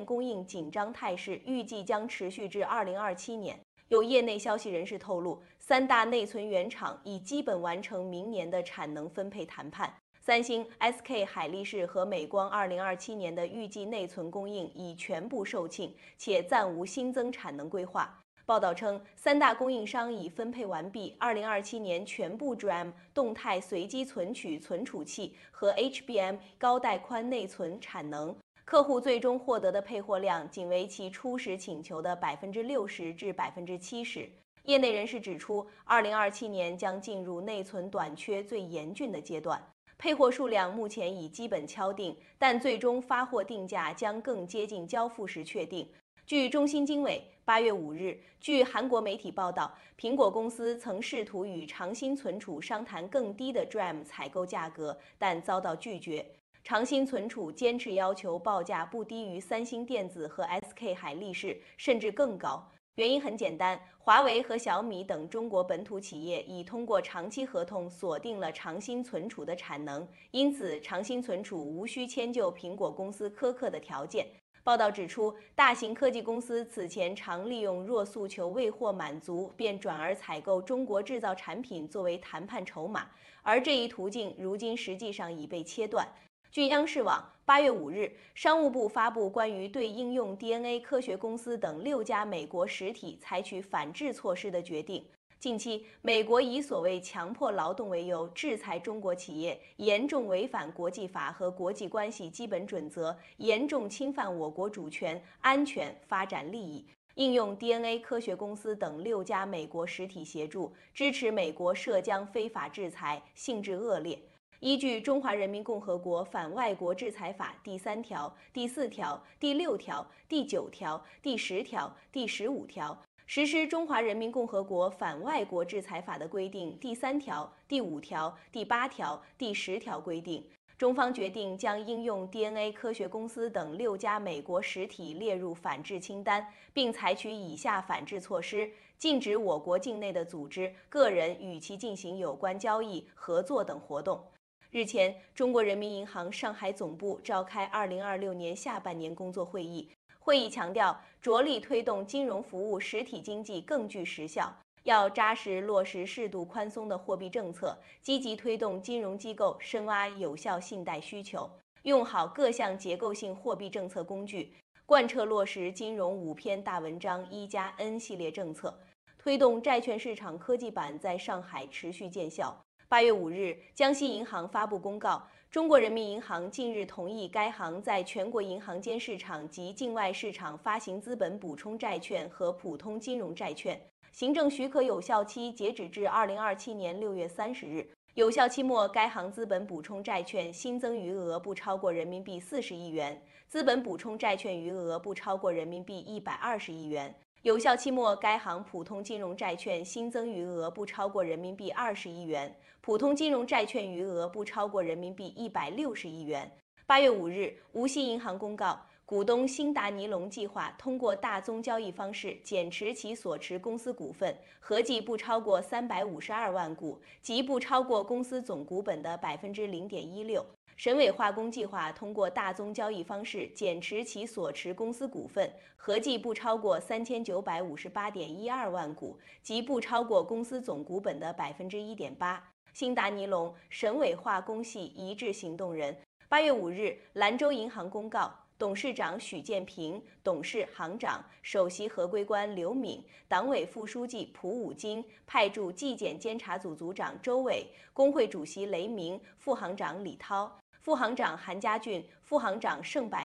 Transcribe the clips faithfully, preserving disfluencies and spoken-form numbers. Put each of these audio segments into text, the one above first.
供应紧张态势预计将持续至二零二七年。有业内消息人士透露，三大内存原厂已基本完成明年的产能分配谈判。三星、S K 海力士和美光二零二七年的预计内存供应已全部售罄，且暂无新增产能规划。报道称，三大供应商已分配完毕二零二七年全部 D R A M 动态随机存取存储器和 H B M 高带宽内存产能。客户最终获得的配货量仅为其初始请求的百分之六十至百分之七十。业内人士指出，二零二七年将进入内存短缺最严峻的阶段。配货数量目前已基本敲定，但最终发货定价将更接近交付时确定。据中芯经纬八月五日，据韩国媒体报道，苹果公司曾试图与长鑫存储商谈更低的 D R A M 采购价格，但遭到拒绝。长鑫存储坚持要求报价不低于三星电子和 S K 海力士，甚至更高。原因很简单，华为和小米等中国本土企业已通过长期合同锁定了长鑫存储的产能，因此长鑫存储无需迁就苹果公司苛刻的条件。报道指出，大型科技公司此前常利用若诉求未获满足，便转而采购中国制造产品作为谈判筹码，而这一途径如今实际上已被切断。据央视网八月五日，商务部发布关于对应用 D N A 科学公司等六家美国实体采取反制措施的决定。近期，美国以所谓强迫劳动为由制裁中国企业，严重违反国际法和国际关系基本准则，严重侵犯我国主权、安全、发展利益。应用 D N A 科学公司等六家美国实体协助支持美国涉疆非法制裁，性质恶劣。依据《中华人民共和国反外国制裁法》第三条、第四条、第六条、第九条、第十条、第十五条，实施《中华人民共和国反外国制裁法》的规定第三条、第五条、第八条、第十条规定，中方决定将应用 D N A 科学公司等六家美国实体列入反制清单，并采取以下反制措施：禁止我国境内的组织、个人与其进行有关交易、合作等活动。日前，中国人民银行上海总部召开二零二六年下半年工作会议。会议强调，着力推动金融服务实体经济更具实效，要扎实落实适度宽松的货币政策，积极推动金融机构深挖有效信贷需求，用好各项结构性货币政策工具，贯彻落实金融五篇大文章一加 N 系列政策，推动债券市场科技板在上海持续见效。八月五日，江西银行发布公告，中国人民银行近日同意该行在全国银行间市场及境外市场发行资本补充债券和普通金融债券，行政许可有效期截止至二零二七年六月三十日。有效期末，该行资本补充债券新增余额不超过人民币四十亿元，资本补充债券余额不超过人民币一百二十亿元。有效期末，该行普通金融债券新增余额不超过人民币二十亿元，普通金融债券余额不超过人民币一百六十亿元。八月五日，无锡银行公告，股东新达尼龙计划通过大宗交易方式减持其所持公司股份，合计不超过三百五十二万股，即不超过公司总股本的百分之零点一六。沈伟化工计划通过大宗交易方式减持其所持公司股份，合计不超过三千九百五十八点一二万股，即不超过公司总股本的百分之一点八。新达尼龙、沈伟化工系一致行动人。八月五日，兰州银行公告，董事长许建平、董事行长、首席合规官刘敏、党委副书记蒲武金派驻纪检监察组组长周伟、工会主席雷鸣、副行长李涛、副行长韩家俊、副行长盛百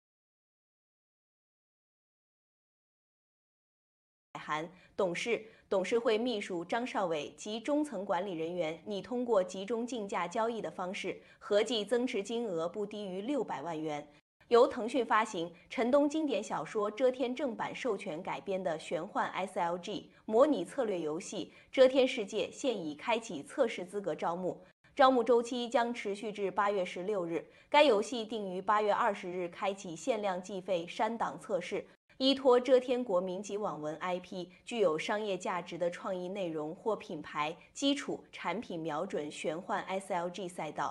函，董事、董事会秘书张少伟及中层管理人员拟通过集中竞价交易的方式，合计增持金额不低于六百万元。由腾讯发行、陈东经典小说《遮天》正版授权改编的玄幻 S L G 模拟策略游戏《遮天世界》现已开启测试资格招募，招募周期将持续至八月十六日。该游戏定于八月二十日开启限量计费删档测试。依托遮天国民级网文 I P， 具有商业价值的创意内容或品牌基础产品瞄准玄幻 S L G 赛道。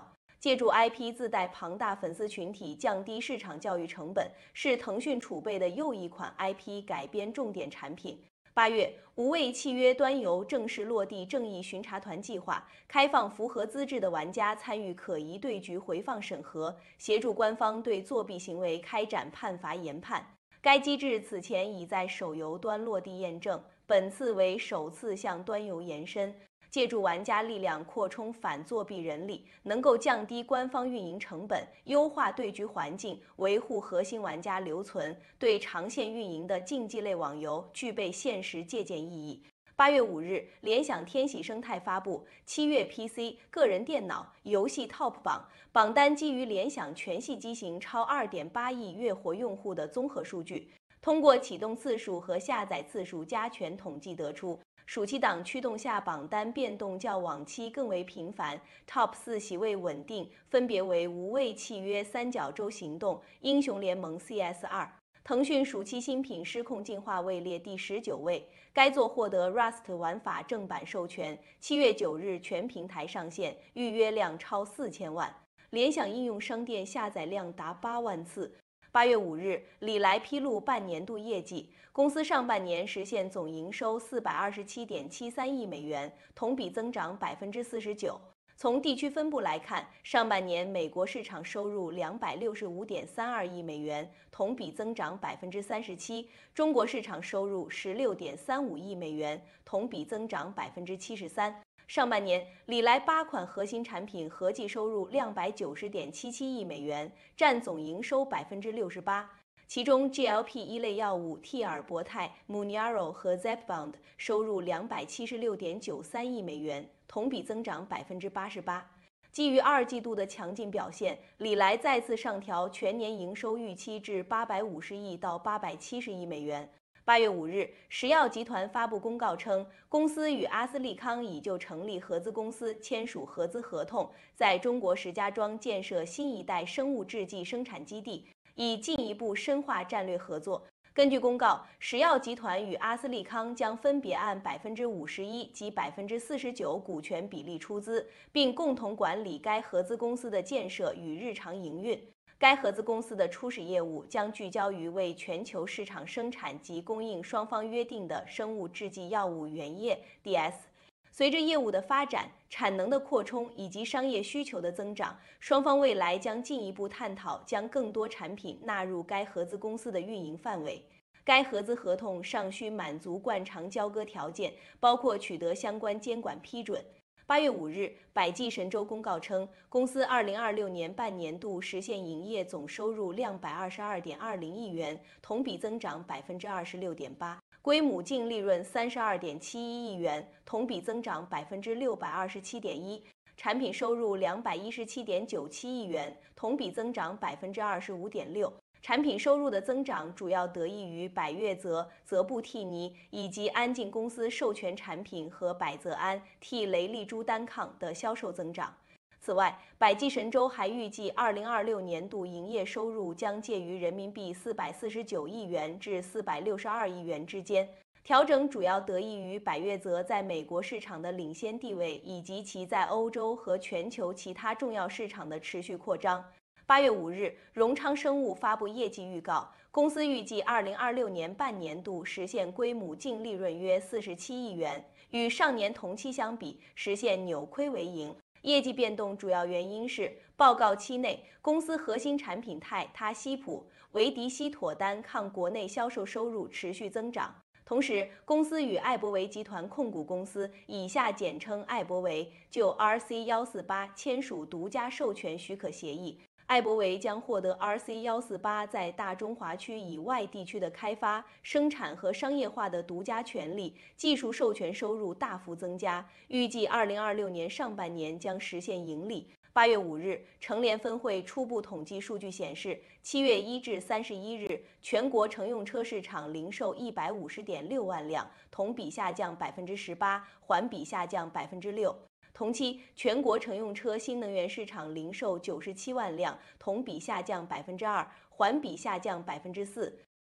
借助 I P 自带庞大粉丝群体，降低市场教育成本，是腾讯储备的又一款 I P 改编重点产品。八月，无畏契约端游正式落地正义巡查团计划，开放符合资质的玩家参与可疑对局回放审核，协助官方对作弊行为开展判罚研判。该机制此前已在手游端落地验证，本次为首次向端游延伸。借助玩家力量扩充反作弊人力，能够降低官方运营成本，优化对局环境，维护核心玩家留存，对长线运营的竞技类网游具备现实借鉴意义。八月五日，联想天喜生态发布七月 P C、个人电脑游戏 Top 榜，榜单基于联想全系机型超 二点八亿月活用户的综合数据，通过启动次数和下载次数加权统计得出。暑期档驱动下，榜单变动较往期更为频繁 ，Top 四席位稳定，分别为无畏契约、三角洲行动、英雄联盟 C S 二。腾讯暑期新品《失控进化》位列第十九位，该作获得 Rust 玩法正版授权，七月九日全平台上线，预约量超四千万，联想应用商店下载量达八万次。八月五日，李来披露半年度业绩，公司上半年实现总营收四百二十七点七三亿美元，同比增长百分之四十九。从地区分布来看，上半年美国市场收入两百六十五点三二亿美元，同比增长百分之三十七；中国市场收入十六点三五亿美元，同比增长百分之七十三。上半年，李来八款核心产品合计收入两百九十点七七亿美元，占总营收百分之六十八。其中 G L P 一类药物替尔博泰、Mounjaro 和 Zepbound 收入两百七十六点九三亿美元，同比增长百分之八十八。基于二季度的强劲表现，李来再次上调全年营收预期至八百五十亿到八百七十亿美元。八月五日，石药集团发布公告称，公司与阿斯利康已就成立合资公司签署合资合同，在中国石家庄建设新一代生物制剂生产基地，以进一步深化战略合作。根据公告，石药集团与阿斯利康将分别按百分之五十一及百分之四十九股权比例出资，并共同管理该合资公司的建设与日常营运。该合资公司的初始业务将聚焦于为全球市场生产及供应双方约定的生物制剂药物原液 D S。随着业务的发展、产能的扩充以及商业需求的增长，双方未来将进一步探讨将更多产品纳入该合资公司的运营范围。该合资合同尚需满足惯常交割条件，包括取得相关监管批准。八月五日，百济神州公告称，公司二零二六年半年度实现营业总收入两百二十二点二零亿元，同比增长百分之二十六点八，归母净利润三十二点七一亿元，同比增长百分之六百二十七点一，产品收入两百一十七点九七亿元，同比增长百分之二十五点六。产品收入的增长主要得益于百悦泽、泽布替尼以及安进公司授权产品和百泽安替雷利珠单抗的销售增长。此外，百济神州还预计二零二六年度营业收入将介于人民币四百四十九亿元至四百六十二亿元之间。调整主要得益于百悦泽在美国市场的领先地位，以及其在欧洲和全球其他重要市场的持续扩张。八月五日，荣昌生物发布业绩预告，公司预计二零二六年半年度实现归母净利润约四十七亿元，与上年同期相比，实现扭亏为盈。业绩变动主要原因是，报告期内，公司核心产品泰他西普、维迪西妥单抗国内销售收入持续增长。同时，公司与艾博维集团控股公司（以下简称艾博维）就 R C 一四八签署独家授权许可协议。艾博维将获得 R C 一四八在大中华区以外地区的开发、生产和商业化的独家权利，技术授权收入大幅增加，预计二零二六年上半年将实现盈利。八月五日，成联分会初步统计数据显示，七月一至三十一日，全国乘用车市场零售一百五十点六万辆，同比下降百分之十八，环比下降百分之六。同期，全国乘用车新能源市场零售九十七万辆，同比下降百分之二，环比下降百分之四。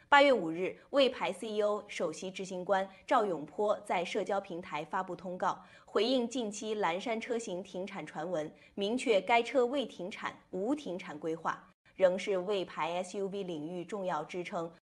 八月五日，魏牌 C E O、首席执行官赵永波在社交平台发布通告，回应近期蓝山车型停产传闻，明确该车未停产，无停产规划，仍是魏牌 S U V 领域重要支撑。